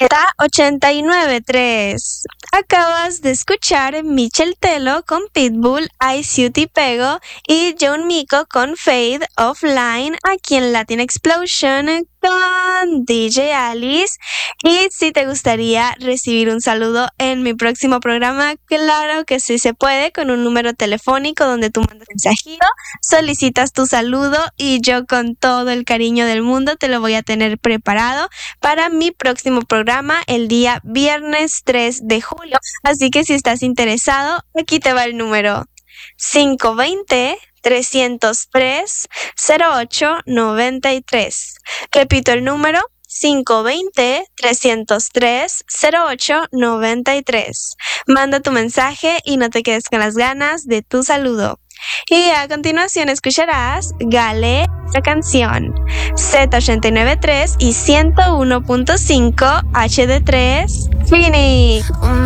Z89.3. Acabas de escuchar Michel Telo con Pitbull, I See Te Pego y John Mico con Fade Offline aquí en Latin Explosion con DJ Alice. Y si te gustaría recibir un saludo en mi próximo programa, claro que sí se puede, con un número telefónico donde tú mandas mensajito, solicitas tu saludo y yo con todo el cariño del mundo te lo voy a tener preparado para mi próximo programa el día viernes 3 de julio. Así que si estás interesado, aquí te va el número: 520-303-0893. Repito el número: 520-303-0893. Manda tu mensaje y no te quedes con las ganas de tu saludo. Y a continuación escucharás Gale, esta canción. Z89.3 y 101.5 HD3 Phoenix.